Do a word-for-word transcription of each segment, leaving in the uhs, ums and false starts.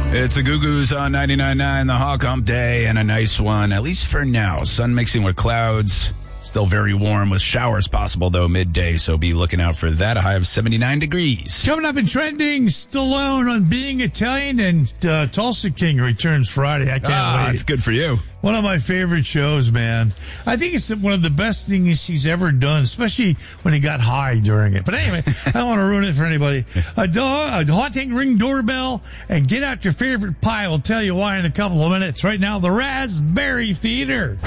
It's the Goo Goos on ninety-nine point nine, the Hawk Hump Day, and a nice one, at least for now. Sun mixing with clouds. Still very warm with showers possible, though, midday, so be looking out for that. A high of seventy-nine degrees. Coming up in trending, Stallone on Being Italian, and uh, Tulsa King returns Friday. I can't ah, wait. It's good for you. One of my favorite shows, man. I think it's one of the best things he's ever done, especially when he got high during it. But anyway, I don't want to ruin it for anybody. A, do- a haunting Ring doorbell and get out your favorite pie. We'll tell you why in a couple of minutes. Right now, the Raspberry Theater.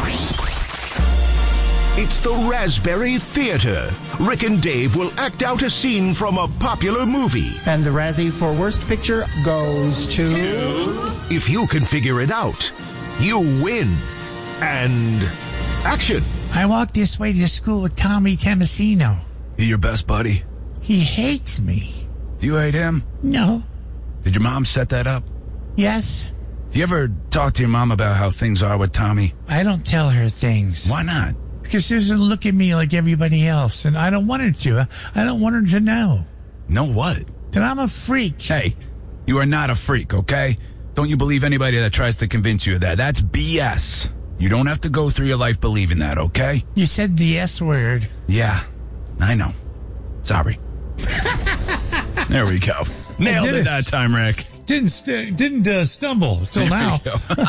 It's the Raspberry Theater. Rick and Dave will act out a scene from a popular movie. And the Razzie for Worst Picture goes to... If you can figure it out, you win. And action. I walked this way to school with Tommy Tomasino. He your best buddy? He hates me. Do you hate him? No. Did your mom set that up? Yes. Do you ever talk to your mom about how things are with Tommy? I don't tell her things. Why not? Because she doesn't look at me like everybody else, and I don't want her to. I don't want her to know. Know what? That I'm a freak. Hey, you are not a freak, okay? Don't you believe anybody that tries to convince you of that. That's B S. You don't have to go through your life believing that, okay? You said the S word. Yeah, I know. Sorry. There we go. Nailed it, it that time, Rick. Didn't st- didn't uh, stumble till there now.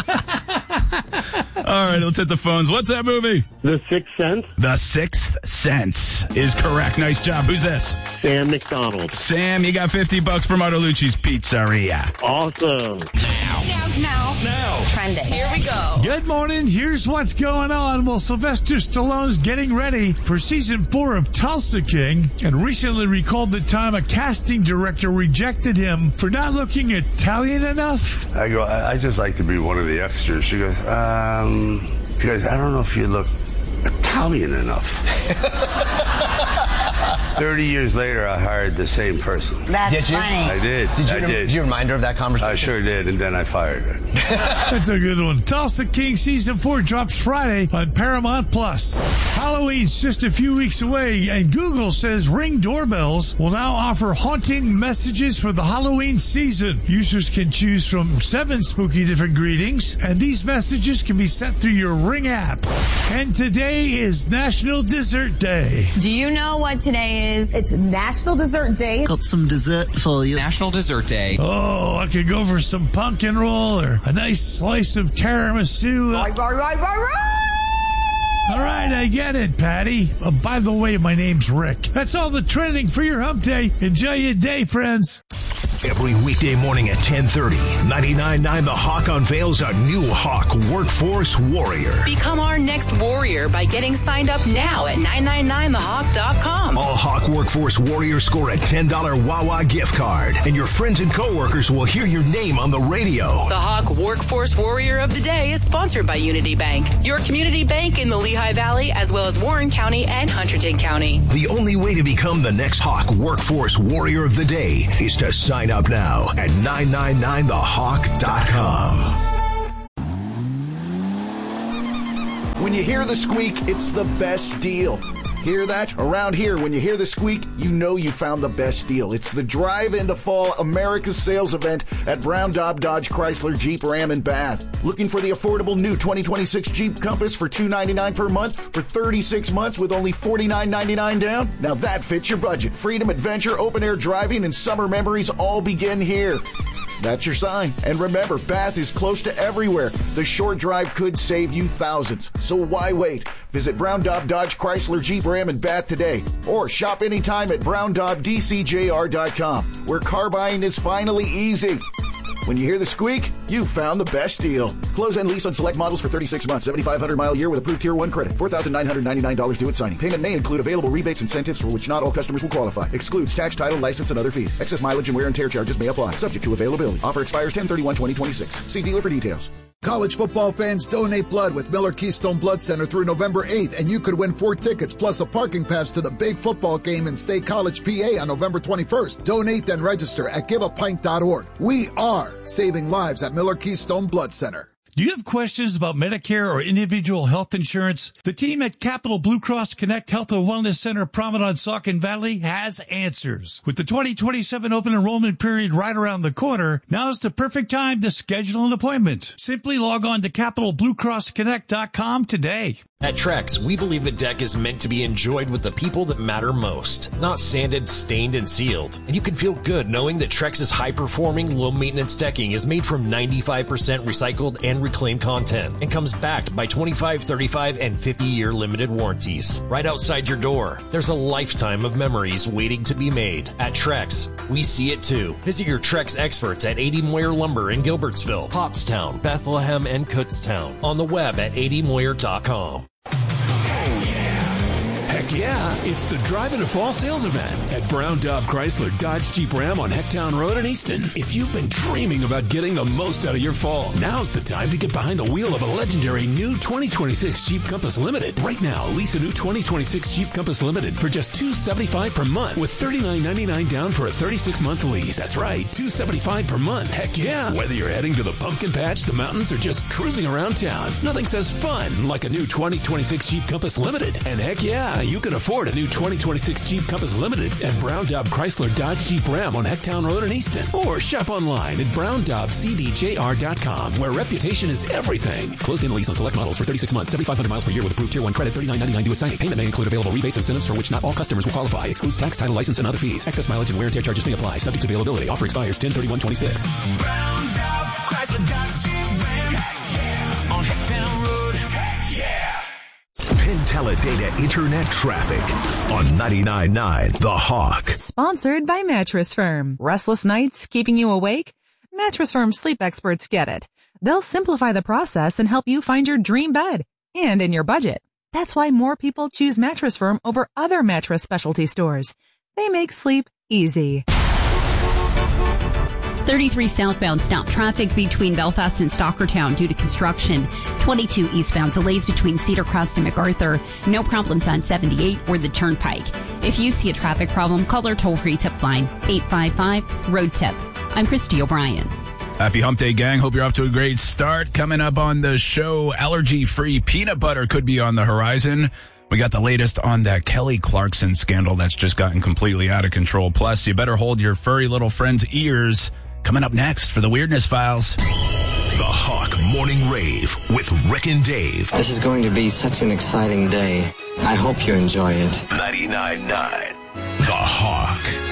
All right, let's hit the phones. What's that movie? The Sixth Sense. The Sixth Sense is correct. Nice job. Who's this? Sam McDonald. Sam, you got fifty bucks from Artolucci's Pizzeria. Awesome. Now. Now. Now. Now. Trending. Here we go. Good morning. Here's what's going on. Well, Sylvester Stallone's getting ready for season four of Tulsa King and recently recalled the time a casting director rejected him for not looking Italian enough. I go, I, I just like to be one of the extras. She goes, um, she goes, I don't know if you look Italian enough. Thirty years later, I hired the same person. That's did you? funny. I did. Did you? I Rem- did. Did you remind her of that conversation? I sure did, and then I fired her. That's a good one. Tulsa King season four drops Friday on Paramount Plus. Halloween's just a few weeks away, and Google says Ring doorbells will now offer haunting messages for the Halloween season. Users can choose from seven spooky different greetings, and these messages can be sent through your Ring app. And today is National Dessert Day. Do you know what today is? It's National Dessert Day. Got some dessert for you. National Dessert Day. Oh, I could go for some pumpkin roll or a nice slice of tiramisu. Right, right, right, right, right. All right, I get it, Patty. Uh, by the way, my name's Rick. That's all the trending for your hump day. Enjoy your day, friends. Every weekday morning at ten thirty, ninety-nine point nine The Hawk unveils a new Hawk Workforce Warrior. Become our next warrior by getting signed up now at nine nine nine the hawk dot com. All Hawk Workforce Warriors score a ten dollars Wawa gift card, and your friends and coworkers will hear your name on the radio. The Hawk Workforce Warrior of the Day is sponsored by Unity Bank, your community bank in the Lehigh Valley, as well as Warren County and Hunterdon County. The only way to become the next Hawk Workforce Warrior of the Day is to sign up now at nine nine nine the hawk dot com. When you hear the squeak, it's the best deal. Hear that? Around here, when you hear the squeak, you know you found the best deal. It's the Drive into Fall America's Sales Event at Brown Daub Dodge Chrysler Jeep Ram in Bath. Looking for the affordable new twenty twenty-six Jeep Compass for two hundred ninety-nine dollars per month for thirty-six months with only forty-nine ninety-nine down? Now that fits your budget. Freedom, adventure, open-air driving, and summer memories all begin here. That's your sign. And remember, Bath is close to everywhere. The short drive could save you thousands. So why wait? Visit Brown Daub Dodge Chrysler Jeep Ram in Bath today. Or shop anytime at brown daub d c j r dot com, where car buying is finally easy. When you hear the squeak, you found the best deal. Close and lease on select models for thirty-six months, seventy-five hundred mile year with approved Tier one credit. four thousand nine hundred ninety-nine dollars due at signing. Payment may include available rebates and incentives for which not all customers will qualify. Excludes tax, title, license, and other fees. Excess mileage and wear and tear charges may apply. Subject to availability. Offer expires ten thirty-one twenty twenty-six. See dealer for details. College football fans, donate blood with Miller Keystone Blood Center through November eighth, and you could win four tickets plus a parking pass to the big football game in State College, P A on November twenty-first. Donate and register at give a pint dot org. We are saving lives at Miller Keystone Blood Center. Do you have questions about Medicare or individual health insurance? The team at Capital Blue Cross Connect Health and Wellness Center, Promenade, Saucon Valley has answers. With the twenty twenty-seven open enrollment period right around the corner, now's the perfect time to schedule an appointment. Simply log on to capital blue cross connect dot com today. At Trex, we believe a deck is meant to be enjoyed with the people that matter most, not sanded, stained, and sealed. And you can feel good knowing that Trex's high-performing, low-maintenance decking is made from ninety-five percent recycled and reclaimed content and comes backed by twenty-five, thirty-five, and fifty-year limited warranties. Right outside your door, there's a lifetime of memories waiting to be made. At Trex, we see it too. Visit your Trex experts at eighty Moyer Lumber in Gilbertsville, Pottstown, Bethlehem, and Kutztown. On the web at eighty moyer dot com. Heck yeah, it's the Drive Into Fall sales event at Brown Daub Chrysler Dodge Jeep Ram on Hecktown Road in Easton. If you've been dreaming about getting the most out of your fall, now's the time to get behind the wheel of a legendary new twenty twenty-six Jeep Compass Limited. Right now, lease a new twenty twenty-six Jeep Compass Limited for just two hundred seventy-five dollars per month with thirty-nine ninety-nine down for a thirty-six month lease. That's right, two hundred seventy-five dollars per month. Heck yeah. Whether you're heading to the pumpkin patch, the mountains, or just cruising around town, nothing says fun like a new twenty twenty-six Jeep Compass Limited. And heck yeah, you can afford a new twenty twenty-six Jeep Compass Limited at Brown Daub Chrysler Dodge Jeep Ram on Hecktown Road in Easton. Or shop online at brown daub c d j r dot com, where reputation is everything. Closed in lease on select models for thirty-six months, seventy-five hundred miles per year with approved Tier one credit, thirty-nine ninety-nine due at signing. Payment may include available rebates and incentives for which not all customers will qualify. Excludes tax, title, license, and other fees. Excess mileage and wear and tear charges may apply. Subject to availability. Offer expires ten thirty-one twenty-six. Brown Daub Chrysler Dodge Jeep Ram on Hecktown Road. Penn-Teledata Internet Traffic on ninety-nine point nine The Hawk. Sponsored by Mattress Firm. Restless nights keeping you awake? Mattress Firm sleep experts get it. They'll simplify the process and help you find your dream bed and in your budget. That's why more people choose Mattress Firm over other mattress specialty stores. They make sleep easy. thirty-three southbound stop traffic between Belfast and Stockertown due to construction. twenty-two eastbound delays between Cedar Crest and MacArthur. No problems on seventy-eight or the Turnpike. If you see a traffic problem, call our toll-free tip line, eight five five, road tip. I'm Christy O'Brien. Happy Hump Day, gang. Hope you're off to a great start. Coming up on the show, allergy-free peanut butter could be on the horizon. We got the latest on that Kelly Clarkson scandal that's just gotten completely out of control. Plus, you better hold your furry little friend's ears. Coming up next for the Weirdness Files. The Hawk Morning Rave with Rick and Dave. This is going to be such an exciting day. I hope you enjoy it. ninety-nine point nine The Hawk.